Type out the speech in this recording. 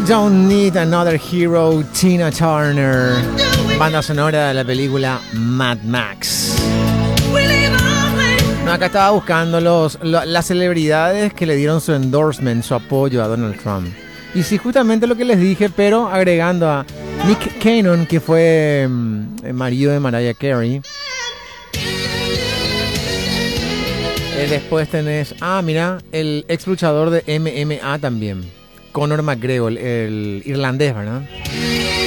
Don't Need Another Hero, Tina Turner. Banda sonora de la película Mad Max. No, acá estaba buscando las celebridades que le dieron su endorsement, su apoyo a Donald Trump. Y sí, justamente lo que les dije, pero agregando a Nick Cannon, que fue el marido de Mariah Carey. Después tenés, mira, el ex luchador de MMA también, Conor McGregor, el irlandés, ¿verdad?